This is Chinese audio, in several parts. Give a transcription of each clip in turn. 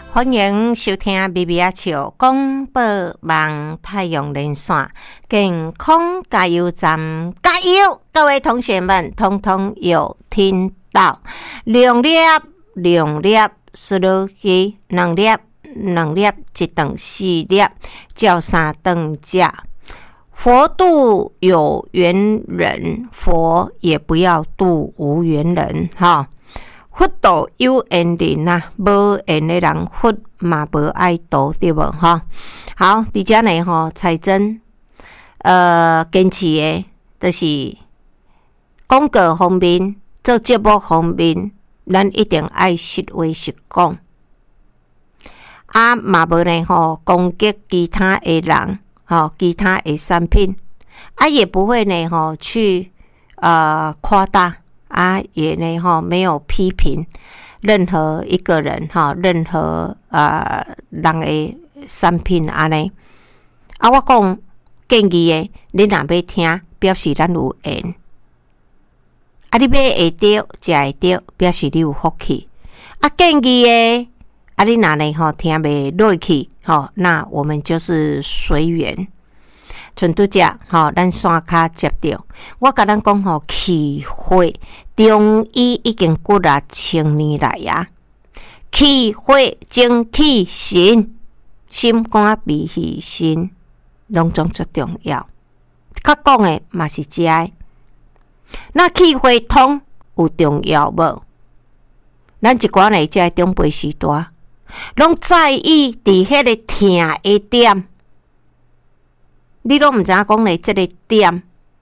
欢迎收听咪咪啊笑广播网太阳连线健康加油站，加油！各位同学们，通通有听到？两粒，输入去两粒，一顿四粒，叫三顿食。佛度有缘人，佛也不要度无缘人，哈。佛度有缘人啊，无缘的人佛嘛无爱度，对无哈？好，伫遮呢吼，彩珍坚持的，就是广告方面、做节目方面，咱一定爱实话实讲。啊，嘛无呢吼，攻击其他的人，吼，其他的产品，啊，也不会呢吼去夸大。啊，也呢哈，没有批评任何一个人哈，任何人的产品安尼。啊，我讲建议的，你若要听，表示咱有缘。啊，你买会着，食会着，表示你有福气。啊，建议的，啊，你若呢吼听袂落去，吼，那我们就是随缘。像拄则吼，咱山骹接着，我甲咱讲吼，气火中医已经几啊千年来啊，气火精气神，心肝脾肺肾，拢总最重要。较讲诶嘛是遮诶，那气火通有重要无？咱一寡呢，遮长辈时代，拢在意伫迄个疼诶点。你拢毋知影讲咧，这个点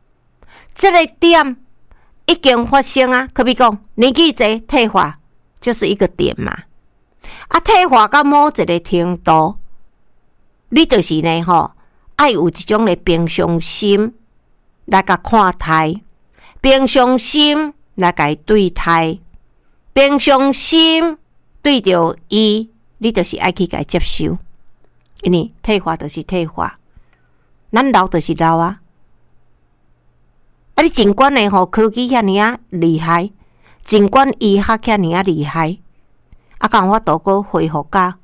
已经发生啊！可比讲年纪侪退化，就是一个点嘛。啊，退化到某一个程度，你就是呢吼，爱有一种咧平常心来甲看待，平常心来甲伊对待，平常心对着伊，你就是爱去甲伊接受，因为退化就是退化。咱老就是老啊！啊，你尽管呢吼科技遐尔啊厉害，尽管医学遐尔啊厉害，啊，敢有法度个恢复甲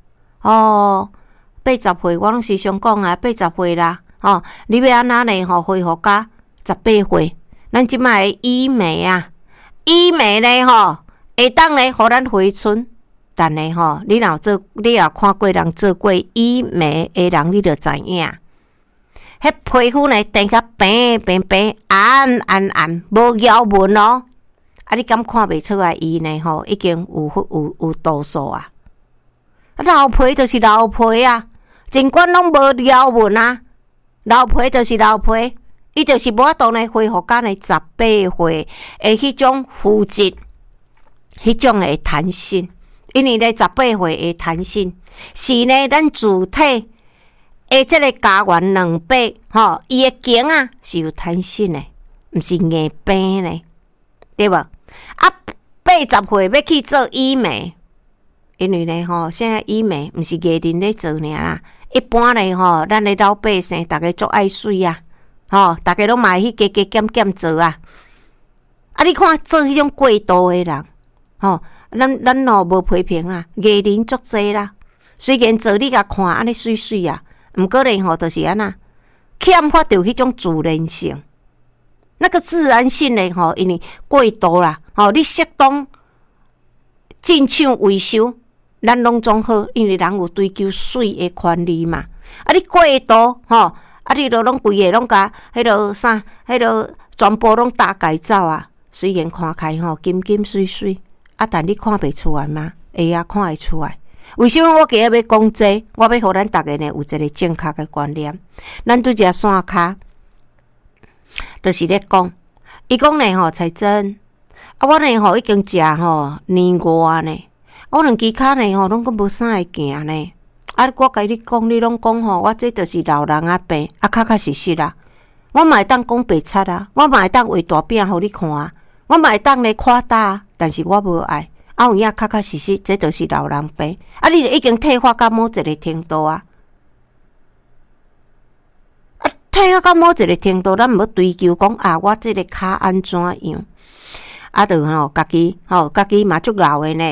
80岁，我拢时常讲啊，80岁啦，你要安怎呢吼恢复甲18岁？咱即摆的医美啊，医美呢吼会当呢互咱回春，但呢吼，你若看过人做过医美的人，你就知影。迄皮肤呢，变甲白，暗，无咬纹哦。啊，你敢看袂出来？伊呢吼，已经有度数啊。老皮就是老皮啊，尽管拢无咬纹啊，老皮就是老皮，伊就是无法度呢恢复甲呢18岁的迄种肤质，迄种的弹性。因为咧18岁的弹性是呢，咱主体。即个家园2倍，伊的茎啊是有弹性的，毋是硬病的，对无？啊，80岁要去做医美，因为呢现在医美毋是艺人咧做尔啦，一般咧咱咧老百姓逐个足爱水啊，逐个拢嘛去加减做啊。啊，你看做迄种过度的人，咱无批评啦，艺人足济啦，虽然做你甲看安尼水水啊。毋过呢就是安那欠缺着迄种自然性，那个自然性呢因为过度啦，你适当进厂维修，咱拢总好，因为人有追求水的权利嘛。啊，你过度啊，你都拢规个拢甲迄落啥，迄落全部拢大改造啊。虽然看起金水水，啊，但你看袂出来吗？会啊，看会出来。为什么我今日要讲这？我要互咱逐个呢有一个正确的观念。咱拄只山骹，就是咧讲，伊讲呢彩珍，啊我呢已经食年外呢，我两支骹呢拢阁无啥会行呢。啊，我甲你讲，你拢讲我这就是老人啊病，啊确实实啦。我嘛会当讲白贼啊，我嘛会当画大饼互你看啊，我嘛会当咧夸大，但是我无爱。啊，有影确实，这就是老人病。啊，你已经退化到某一个程度啊！退化到某一个程度，咱毋要追求讲我这个骹安怎样？啊，就家己嘛足老的呢。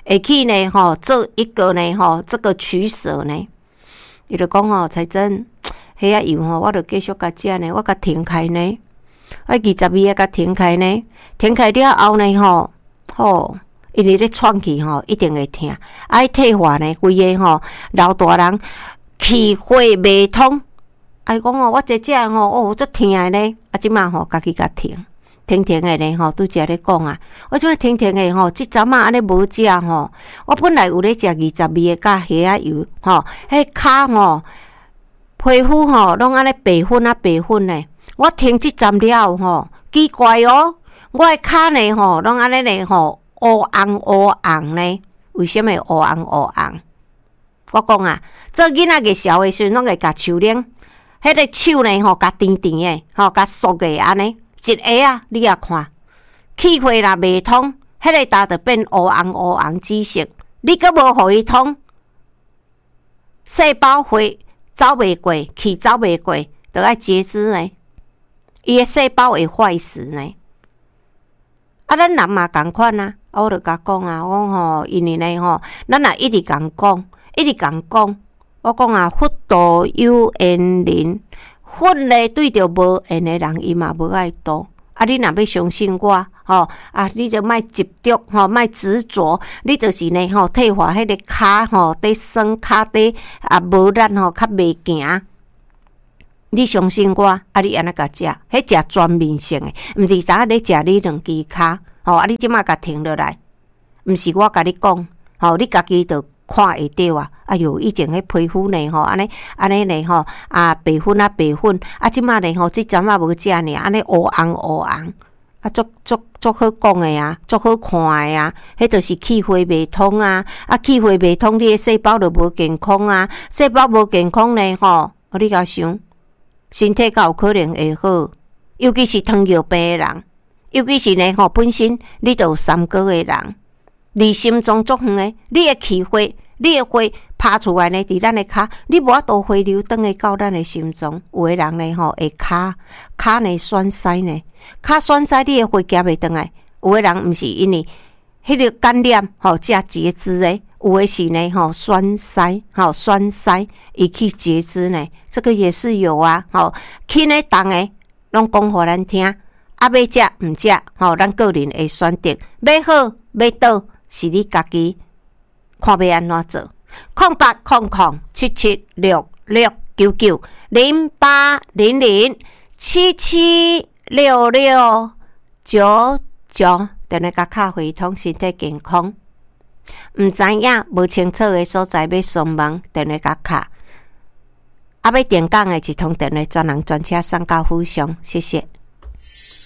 会去呢做一个呢这个取舍呢。伊就讲彩珍，迄油我就继续甲食呢，我甲停开呢，我22甲停开呢，停开了后呢因为咧喘气一定会疼，退化呢，规个老大人气血未通。讲我这足疼的呢，即马家己甲停的呢拄则咧讲啊，我即马停的即阵啊安尼无食我本来有咧食22个甲虾仔油迄骹皮肤拢安尼白粉呢，我停即阵了奇怪我的骹呢拢安尼呢乌红呢，为什么乌红？我讲啊，做囡仔个小的时阵，拢会甲手拎，迄个手呢甲甜的甲缩个安尼，一下啊，你啊看，气血若未通，迄个搭就变乌红紫色，你阁无互伊通，细胞血走袂过，气走袂过，就爱截肢呢，伊的细胞会坏死呢。咱人嘛共款啊，我就甲讲啊，我讲因为呢咱若一直共讲，我讲啊，佛度有缘人，佛呢对着无缘的人，伊嘛无爱度。你若要相信我，你就莫执着，莫执着，你就是呢退化迄个骹底酸，骹底无力较袂行。你相信我，你安尼甲食，迄食全面性的，毋是啥咧食你两支骹，你即马甲停落来，毋是我甲你讲，你家己就看会到啊。哎哟，以前迄皮肤呢安尼呢白粉，即马呢即阵啊无食呢，安尼乌红，足好讲的啊，足好看的啊，迄就是气血未通啊，气血未通，你的细胞就无健康啊，细胞无健康呢你甲想。身体才有可能会好，尤其是糖尿病的人，尤其是呢本身你就有三高的人，离心脏足远的，你的气血，你的血拍出来呢，伫咱的骹，你无法度血流转去到咱的心脏。有的人呢会骹呢栓塞呢，骹栓塞你的血夹袂转来。有的人毋是因为迄个感染才截肢的。有的是呢栓塞伊去截肢呢，这个也是有啊。轻的重的拢讲互咱听，要食毋食咱个人的选择，要好要倒是你家己看要安怎做。0800776699，电话甲卡回通身体健康。毋知影无清楚的所在要询问，电话甲卡。要电讲的一通电话，专人专车送到府上，谢谢。